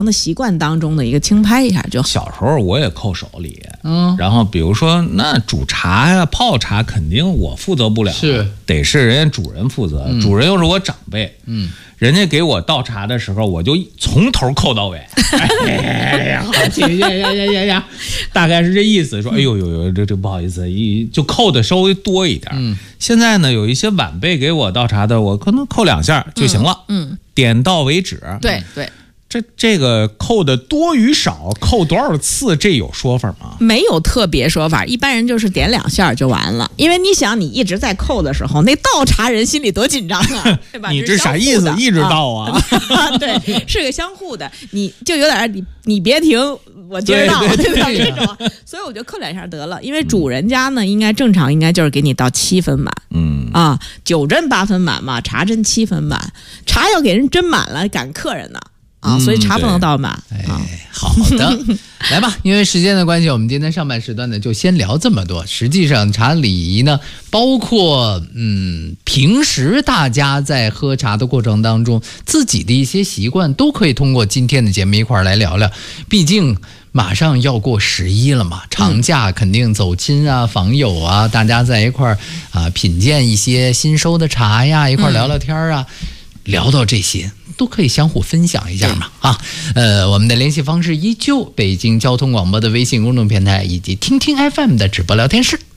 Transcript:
的习惯当中的一个轻拍一下就好。 小时候我也扣手里，然后比如说那煮茶呀、泡茶，肯定我负责不了，得是人家主人负责，主人又是我长辈，人家给我倒茶的时候，我就从头扣到尾，哎呀，好谢谢，大概是这意思。说，哎呦，这不好意思，就扣的稍微多一点。现在呢，有一些晚辈给我倒茶的，我可能扣2下就行了，点到为止。 对。 这个扣的多与少，扣多少次，这有说法吗？ 没有特别说法，一般人就是点2下就完了。因为你想，你一直在扣的时候，那倒茶人心里多紧张啊，对吧？ 你这啥意思？一直倒啊？ 对，是个相互的，你就有点你别停，我接着倒，对吧？这种，所以我就扣2下得了。因为主人家呢，正常应该就是给你倒7分满，酒斟8分满嘛，茶斟7分满，茶要给人斟满了，赶客人呢。所以茶不能倒满。 好的，来吧，因为时间的关系，我们今天上半时段呢就先聊这么多。实际上茶礼仪呢，包括平时大家在喝茶的过程当中，自己的一些习惯都可以通过今天的节目一块儿来聊聊。毕竟马上要过11了嘛，长假肯定走亲啊、访友啊，大家在一块儿品鉴一些新收的茶呀，一块儿聊聊天啊，聊到这些都可以相互分享一下嘛我们的联系方式依旧北京交通广播的微信公众平台以及听听 FM 的直播聊天室。